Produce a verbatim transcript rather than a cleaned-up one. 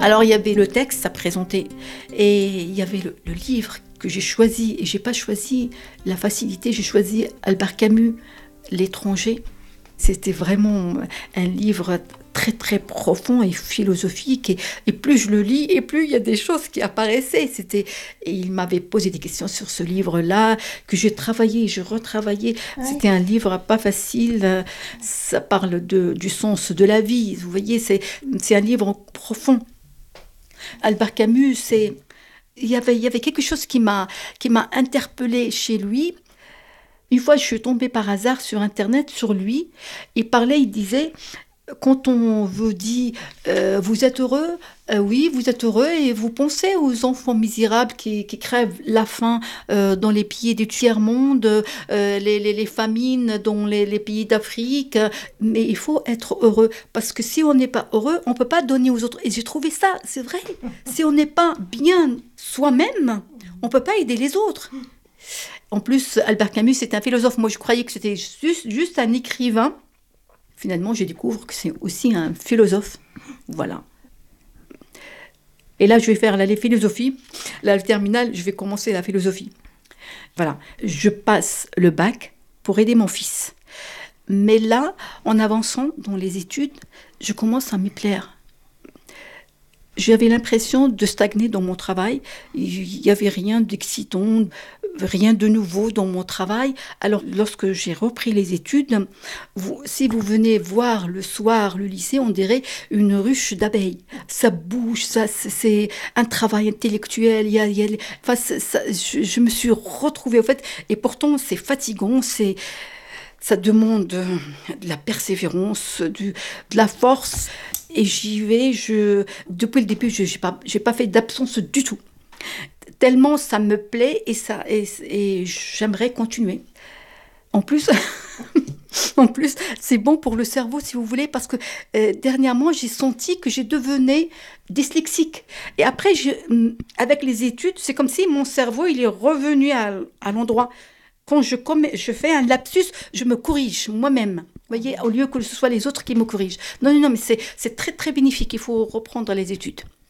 Alors il y avait le texte à présenter et il y avait le, le livre que j'ai choisi. Et j'ai pas choisi la facilité, j'ai choisi Albert Camus, L'étranger. C'était vraiment un livre très très profond et philosophique. Et, et plus je le lis, et plus il y a des choses qui apparaissaient. C'était, et il m'avait posé des questions sur ce livre-là, que j'ai travaillé, je retravaillais. Ouais. C'était un livre pas facile. Ça parle de, du sens de la vie. Vous voyez, c'est, c'est un livre profond. Albert Camus, c'est, il y avait, il y avait quelque chose qui m'a, qui m'a interpellée chez lui. Une fois, je suis tombée par hasard sur Internet, sur lui. Il parlait, il disait, quand on vous dit euh, « vous êtes heureux euh, ?» Oui, vous êtes heureux et vous pensez aux enfants misérables qui, qui crèvent la faim euh, dans les pays du tiers-monde, euh, les, les, les famines dans les, les pays d'Afrique. Mais il faut être heureux parce que si on n'est pas heureux, on ne peut pas donner aux autres. Et j'ai trouvé ça, c'est vrai. Si on n'est pas bien soi-même, on ne peut pas aider les autres. En plus, Albert Camus, c'est un philosophe. Moi, je croyais que c'était juste, juste un écrivain. Finalement, je découvre que c'est aussi un philosophe. Voilà. Et là, je vais faire la philosophie. Là, le terminal, je vais commencer la philosophie. Voilà. Je passe le bac pour aider mon fils. Mais là, en avançant dans les études, je commence à m'y plaire. J'avais l'impression de stagner dans mon travail. Il n'y avait rien d'excitant, rien de nouveau dans mon travail. Alors, lorsque j'ai repris les études, vous, si vous venez voir le soir le lycée, on dirait une ruche d'abeilles. Ça bouge, ça, c'est un travail intellectuel. Il y a, il y a, enfin, ça, ça, je, je me suis retrouvée, en fait, et pourtant, c'est fatigant, c'est... Ça demande de la persévérance, du, de la force. Et j'y vais, je, depuis le début, je n'ai pas, j'ai pas fait d'absence du tout. Tellement ça me plaît et, ça, et, et j'aimerais continuer. En plus, en plus, c'est bon pour le cerveau, si vous voulez, parce que euh, dernièrement, j'ai senti que j'ai devenu dyslexique. Et après, je, avec les études, c'est comme si mon cerveau il est revenu à, à l'endroit. Quand je, commets, je fais un lapsus, je me corrige moi-même. Vous voyez, au lieu que ce soit les autres qui me corrigent. Non, non, non, mais c'est, c'est très, très bénéfique. Il faut reprendre les études.